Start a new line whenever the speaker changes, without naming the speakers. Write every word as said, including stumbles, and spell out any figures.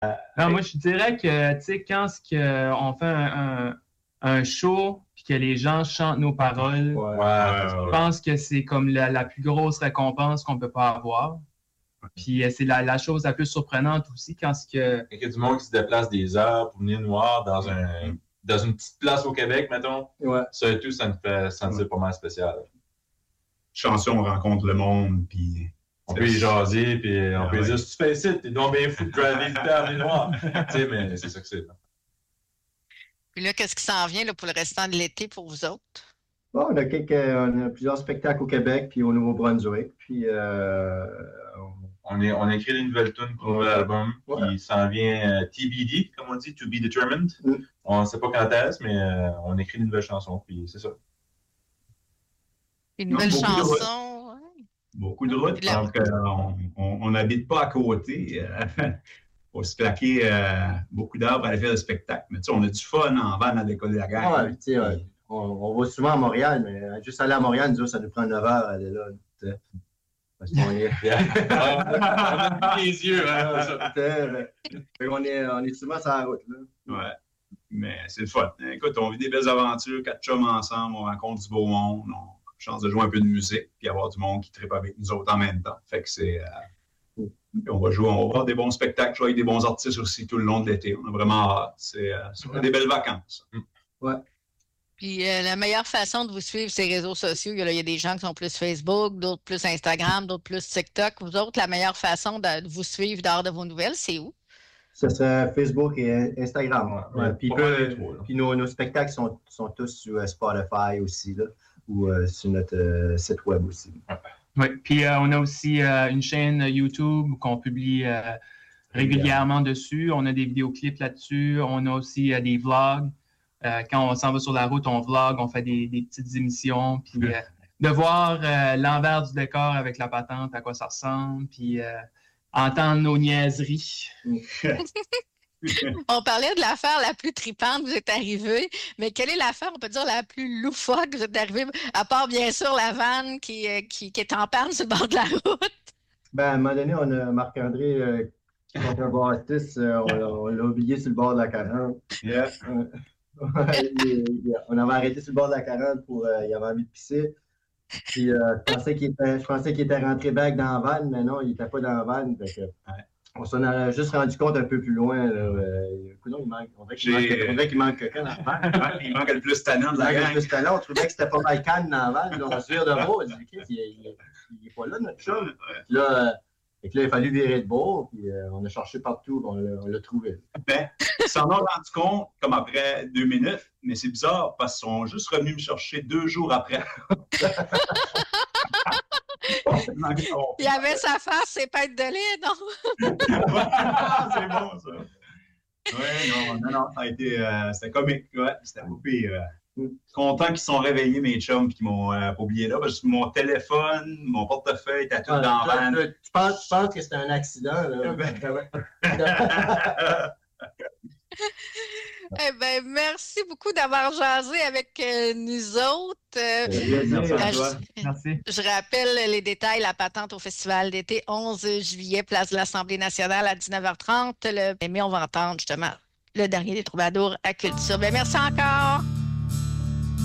Non, moi, je dirais que, tu sais, quand ce que on fait un, un, un show puis que les gens chantent nos paroles,
Ouais,
Ouais,
je
ouais.
pense que c'est comme la, la plus grosse récompense qu'on peut pas avoir. Puis euh, c'est la, la chose la plus surprenante aussi quand ce que...
Il y a du monde qui se déplace des heures pour venir nous voir dans, un, dans une petite place au Québec, mettons.
ouais.
Ça et tout, ça nous fait sentir pas mal spécial.
Chanson, on rencontre le monde, puis...
On peut y jaser, puis on
Ah
peut
ouais.
dire, si tu fais ça, t'es donc bien fou de driver le temps à venir nous voir. Tu sais, mais c'est ça que c'est.
Puis là, qu'est-ce qui s'en vient là, pour le restant de l'été pour vous autres?
Bon, on a, quelques, on a plusieurs spectacles au Québec puis au Nouveau-Brunswick. Puis, euh,
On, est, on a écrit une nouvelle tune pour
Ouais.
l'album
Ouais.
qui s'en vient euh, T B D, comme on dit, To Be Determined.
Mm.
On ne sait pas quand est-ce, mais euh, on écrit une nouvelle chanson, puis c'est ça.
Une nouvelle
beaucoup de
chanson? Ouais.
Beaucoup de routes,
Puis la-
donc euh, on n'habite pas à côté. Il faut se claquer euh, beaucoup d'arbres à aller faire le spectacle. Mais tu sais, on a du fun en van à l'école de la gare.
ouais, tu sais, ouais, on, on va souvent à Montréal, mais euh, juste aller à Montréal, nous autres, ça nous prend neuf heures à aller là. tu sais. Parce qu'on est.
on a mis les yeux, hein, ça.
tu sais, fait qu'on est, on est souvent sur la route. Là.
Ouais. Mais c'est le fun. Écoute, on vit des belles aventures, quatre chums ensemble, on rencontre du beau monde, on a chance de jouer un peu de musique, puis avoir du monde qui tripe avec nous autres en même temps. Fait que c'est. Euh, on va jouer, on va voir des bons spectacles, jouer avec des bons artistes aussi tout le long de l'été. On a vraiment hâte. C'est euh, des belles vacances.
Ouais.
Puis euh, la meilleure façon de vous suivre ces réseaux sociaux, il y a, il y a des gens qui sont plus Facebook, d'autres plus Instagram, d'autres plus TikTok. Vous autres, la meilleure façon de, de vous suivre dehors de vos nouvelles, c'est où?
Ce serait Facebook et Instagram. Ouais.
Ouais,
Puis
pas
peu-
mal les trois, là.
puis nos, nos spectacles sont, sont tous sur euh, Spotify aussi, là, ou euh, sur notre euh, site web aussi.
Oui, puis euh, on a aussi euh, une chaîne YouTube qu'on publie euh, régulièrement dessus. On a des vidéoclips là-dessus. On a aussi euh, des vlogs. Euh, quand on s'en va sur la route, on vlog, on fait des, des petites émissions. Puis euh, de voir euh, l'envers du décor avec la patente, à quoi ça ressemble, puis euh, entendre nos niaiseries.
On parlait de l'affaire la plus tripante, vous êtes arrivé, mais quelle est l'affaire, on peut dire, la plus loufoque, vous êtes arrivé, à part bien sûr la vanne qui, euh, qui, qui est en panne sur le bord de la route?
Ben, à un moment donné, on a Marc-André, euh, qui est un Baptiste, euh, on l'a- on l'a oublié sur le bord de la quarante.
Yeah.
Euh, il- il- on avait arrêté sur le bord de la quarante pour. Euh, il avait envie de pisser. Puis euh, je pensais qu'il était, je pensais qu'il était rentré back dans la vanne, mais non, il n'était pas dans la vanne. Fait que, on s'en a juste rendu compte un peu plus loin. Là, euh, coudonc, il manque, on dirait qu'il manque,
J'ai-
on dirait qu'il manque quelqu'un dans la vanne.
Ouais, il manque le plus talent de la
Là,
gang.
juste là, on trouvait que c'était pas mal calme dans la vanne. Là, on se vire de bord. On dit, Chris, il, il, il est pas là, notre chum.
Ouais.
Puis là, euh, fait que là, il a fallu virer de bord. Puis euh, on a cherché partout. On l'a, on l'a trouvé.
Ben, ils s'en ont rendu compte comme après deux minutes, mais c'est bizarre parce qu'ils sont juste revenus me chercher deux jours après.
Il avait sa face, ses pattes de lait, non?
C'est bon, ça. Oui, non, non, non, ça a été, euh, c'était comique, ouais, c'était pas pire. euh. Content qu'ils sont réveillés, mes chums, puis qu'ils m'ont euh, pas oublié là, parce que mon téléphone, mon portefeuille était tout
Ah,
dans
toi,
la vanne.
toi, tu, penses, tu penses que c'était un accident? Là?
Eh bien, merci beaucoup d'avoir jasé avec euh, nous autres. Euh,
Merci
à
euh,
toi.
je,
Merci.
je rappelle les détails, la patente au Festival d'été, onze juillet, place de l'Assemblée nationale à dix-neuf heures trente. Le... Mais on va entendre justement le dernier des troubadours à Culture. Bien, merci encore.